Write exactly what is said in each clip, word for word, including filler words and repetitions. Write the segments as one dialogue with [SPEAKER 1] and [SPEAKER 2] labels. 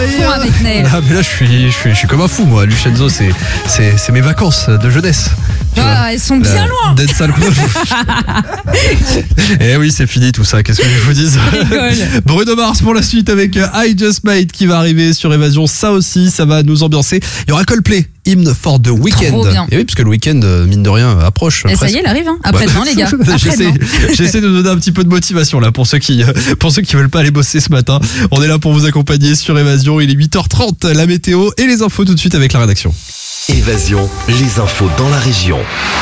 [SPEAKER 1] fond avec Neil.
[SPEAKER 2] Ah, mais là, je suis, je suis, je suis comme un fou, moi. Lucenzo, c'est, c'est, c'est mes vacances de jeunesse.
[SPEAKER 1] Ah, elles sont bien loin.
[SPEAKER 2] D'être sale. Eh oui, c'est fini tout ça. Qu'est-ce que je vous dis? Bruno Mars pour la suite avec I Just Made qui va arriver sur Évasion. Ça aussi, ça va nous ambiancer. Il y aura Coldplay, Hymn for the Weekend.
[SPEAKER 1] Trop bien.
[SPEAKER 2] Et oui, parce que le week-end, mine de rien, approche.
[SPEAKER 1] Et ça y est, elle arrive. Hein. Après-demain, ouais. Les gars.
[SPEAKER 2] J'essaie, j'essaie de donner un petit peu de motivation là pour ceux qui, pour ceux qui veulent pas aller bosser ce matin. On est là pour vous accompagner sur Évasion. Il est huit heures trente. La météo et les infos tout de suite avec la rédaction.
[SPEAKER 3] Évasion, les infos dans la région.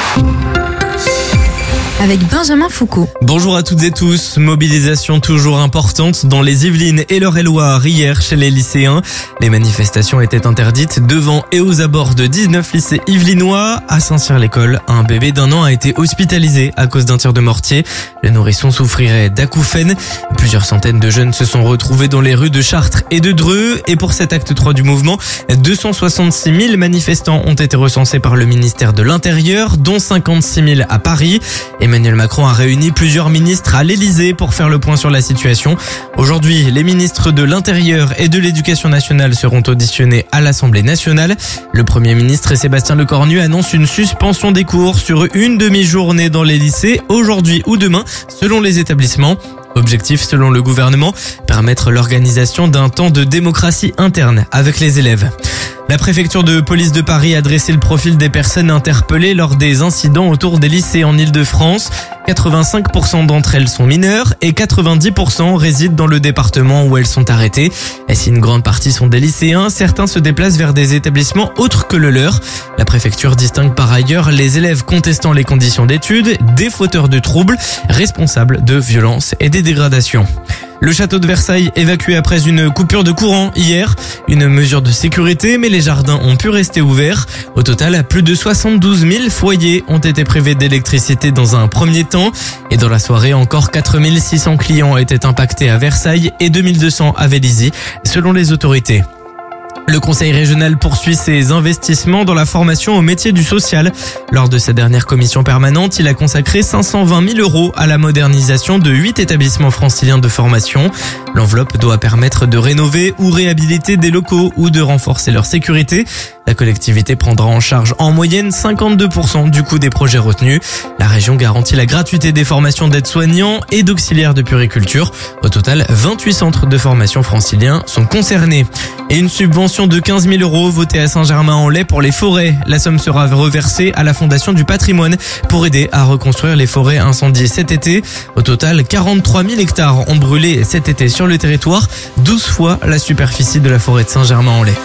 [SPEAKER 1] Avec Benjamin Foucault.
[SPEAKER 4] Bonjour à toutes et tous. Mobilisation toujours importante dans les Yvelines et l'Eure-et-Loire hier chez les lycéens. Les manifestations étaient interdites devant et aux abords de dix-neuf lycées yvelinois. À Saint-Cyr-l'École, un bébé d'un an a été hospitalisé à cause d'un tir de mortier. Le nourrisson souffrirait d'acouphènes. Plusieurs centaines de jeunes se sont retrouvés dans les rues de Chartres et de Dreux. Et pour cet acte trois du mouvement, deux cent soixante-six mille manifestants ont été recensés par le ministère de l'Intérieur, dont cinquante-six mille à Paris. Emmanuel Macron a réuni plusieurs ministres à l'Elysée pour faire le point sur la situation. Aujourd'hui, les ministres de l'Intérieur et de l'Éducation nationale seront auditionnés à l'Assemblée nationale. Le Premier ministre Sébastien Lecornu annonce une suspension des cours sur une demi-journée dans les lycées, aujourd'hui ou demain, selon les établissements. Objectif, selon le gouvernement, permettre l'organisation d'un temps de démocratie interne avec les élèves. La préfecture de police de Paris a dressé le profil des personnes interpellées lors des incidents autour des lycées en Ile-de-France. quatre-vingt-cinq pour cent d'entre elles sont mineures et quatre-vingt-dix pour cent résident dans le département où elles sont arrêtées. Et si une grande partie sont des lycéens, certains se déplacent vers des établissements autres que le leur. La préfecture distingue par ailleurs les élèves contestant les conditions d'études, des fauteurs de troubles, responsables de violences et des dégradations. Le château de Versailles évacué après une coupure de courant hier. Une mesure de sécurité, mais les jardins ont pu rester ouverts. Au total, plus de soixante-douze mille foyers ont été privés d'électricité dans un premier temps. Et dans la soirée, encore quatre mille six cents clients étaient impactés à Versailles et deux mille deux cents à Vélizy, selon les autorités. Le conseil régional poursuit ses investissements dans la formation au métier du social. Lors de sa dernière commission permanente, il a consacré cinq cent vingt mille euros à la modernisation de huit établissements franciliens de formation. L'enveloppe doit permettre de rénover ou réhabiliter des locaux ou de renforcer leur sécurité. La collectivité prendra en charge en moyenne cinquante-deux pour cent du coût des projets retenus. La région garantit la gratuité des formations d'aides-soignants et d'auxiliaires de puériculture. Au total, vingt-huit centres de formation franciliens sont concernés. Et une subvention de quinze mille euros votée à Saint-Germain-en-Laye pour les forêts. La somme sera reversée à la Fondation du patrimoine pour aider à reconstruire les forêts incendiées cet été. Au total, quarante-trois mille hectares ont brûlé cet été sur le territoire, douze fois la superficie de la forêt de Saint-Germain-en-Laye.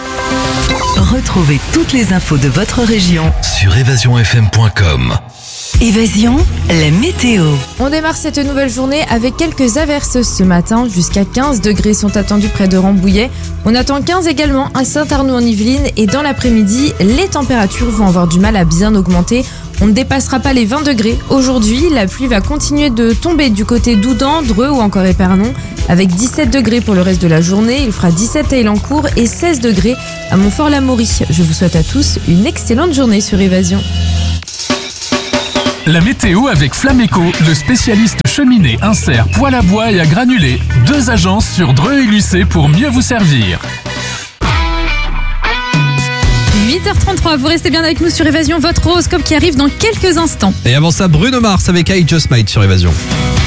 [SPEAKER 5] Retrouvez toutes les infos de votre région
[SPEAKER 3] sur évasion f m point com.
[SPEAKER 5] Évasion, la météo.
[SPEAKER 1] On démarre cette nouvelle journée avec quelques averses ce matin. Jusqu'à quinze degrés sont attendus près de Rambouillet. On attend quinze également à Saint-Arnoux-en-Yvelines. Et dans l'après-midi, les températures vont avoir du mal à bien augmenter. On ne dépassera pas les vingt degrés. Aujourd'hui, la pluie va continuer de tomber du côté d'Oudan, Dreux ou encore Épernon. Avec dix-sept degrés pour le reste de la journée. Il fera dix-sept à Élancourt et seize degrés à Montfort-l'Amaury. Je vous souhaite à tous une excellente journée sur Évasion.
[SPEAKER 6] La météo avec Flameco, le spécialiste cheminée, insert, poêle à bois et à granulés. Deux agences sur Dreux et Lucé pour mieux vous servir.
[SPEAKER 1] huit heures trente-trois, vous restez bien avec nous sur Évasion, votre horoscope qui arrive dans quelques instants.
[SPEAKER 2] Et avant ça, Bruno Mars avec I Just Made sur Évasion.